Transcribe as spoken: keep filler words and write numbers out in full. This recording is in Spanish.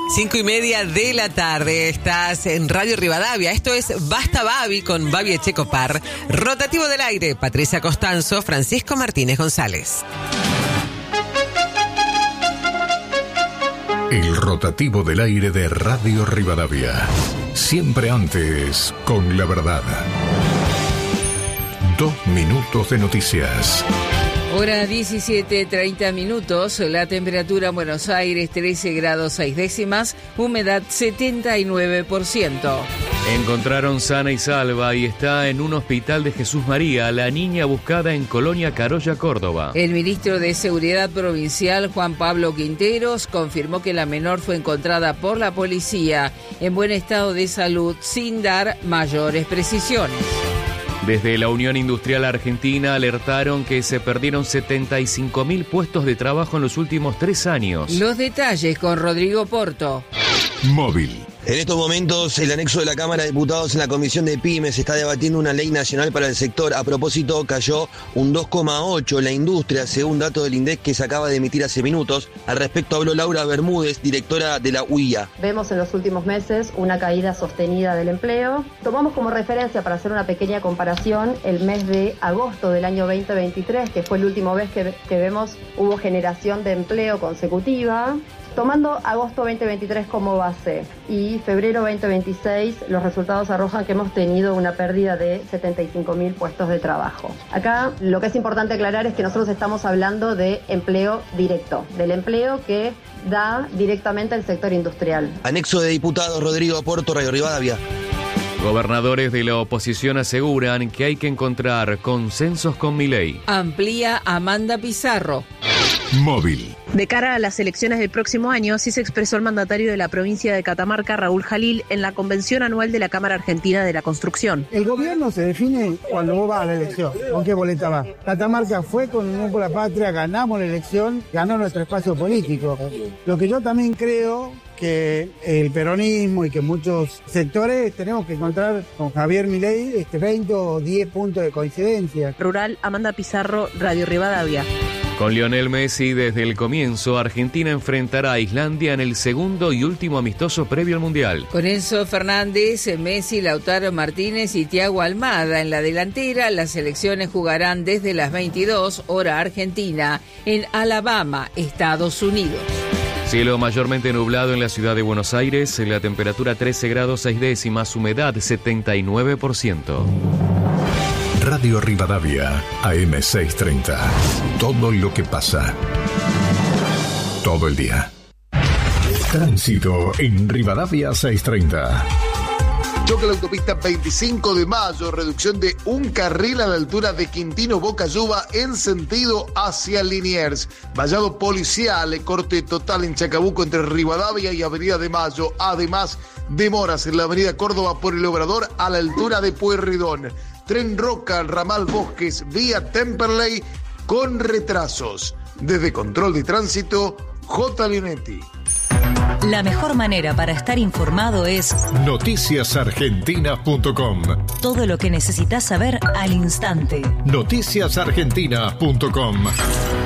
Cinco y media de la tarde, estás en Radio Rivadavia. Esto es Basta Babi con Babi Echecopar. Rotativo del aire, Patricia Costanzo, Francisco Martínez González. El rotativo del aire de Radio Rivadavia. Siempre antes, con la verdad. Dos minutos de noticias. Hora diecisiete, treinta minutos, la temperatura en Buenos Aires trece grados seis décimas, humedad setenta y nueve por ciento. Encontraron sana y salva y está en un hospital de Jesús María, la niña buscada en Colonia Carolla, Córdoba. El ministro de Seguridad Provincial, Juan Pablo Quinteros, confirmó que la menor fue encontrada por la policía en buen estado de salud sin dar mayores precisiones. Desde la Unión Industrial Argentina alertaron que se perdieron setenta y cinco mil puestos de trabajo en los últimos tres años. Los detalles con Rodrigo Porto. Móvil. En estos momentos, el anexo de la Cámara de Diputados en la Comisión de Pymes está debatiendo una ley nacional para el sector. A propósito, cayó un dos coma ocho la industria, según datos del INDEC que se acaba de emitir hace minutos. Al respecto habló Laura Bermúdez, directora de la U I A. Vemos en los últimos meses una caída sostenida del empleo. Tomamos como referencia, para hacer una pequeña comparación, el mes de agosto del año veinte veintitrés, que fue el último mes que, que vemos hubo generación de empleo consecutiva. Tomando agosto veinte veintitrés como base y febrero veinte veintiséis, los resultados arrojan que hemos tenido una pérdida de setenta y cinco mil puestos de trabajo. Acá lo que es importante aclarar es que nosotros estamos hablando de empleo directo, del empleo que da directamente el sector industrial. Anexo de Diputados, Rodrigo Porto, Radio Rivadavia. Gobernadores de la oposición aseguran que hay que encontrar consensos con Milei. Amplía Amanda Pizarro. Móvil. De cara a las elecciones del próximo año, así se expresó el mandatario de la provincia de Catamarca, Raúl Jalil, en la convención anual de la Cámara Argentina de la Construcción. El gobierno se define cuando vos vas a la elección, con qué boleta vas. Catamarca fue con Unión por la Patria, ganamos la elección, ganó nuestro espacio político. Lo que yo también creo que el peronismo y que muchos sectores tenemos que encontrar con Javier Milei este veinte o diez puntos de coincidencia. Rural, Amanda Pizarro, Radio Rivadavia. Con Lionel Messi desde el comienzo, Argentina enfrentará a Islandia en el segundo y último amistoso previo al Mundial. Con Enzo Fernández, Messi, Lautaro Martínez y Thiago Almada en la delantera, las selecciones jugarán desde las veintidós, hora argentina, en Alabama, Estados Unidos. Cielo mayormente nublado en la ciudad de Buenos Aires, la temperatura trece grados seis décimas, humedad setenta y nueve por ciento. Radio Rivadavia, A M seiscientos treinta. Todo lo que pasa. Todo el día. Tránsito en Rivadavia seiscientos treinta. Choca la autopista veinticinco de mayo, reducción de un carril a la altura de Quintino Bocayuba en sentido hacia Liniers. Vallado policial, corte total en Chacabuco entre Rivadavia y Avenida de Mayo. Además, demoras en la Avenida Córdoba por el Obrador a la altura de Pueyrredón. Tren Roca, ramal Bosques, vía Temperley con retrasos. Desde Control de Tránsito, J. Leonetti. La mejor manera para estar informado es noticias argentinas punto com. Todo lo que necesitas saber al instante. noticias argentinas punto com.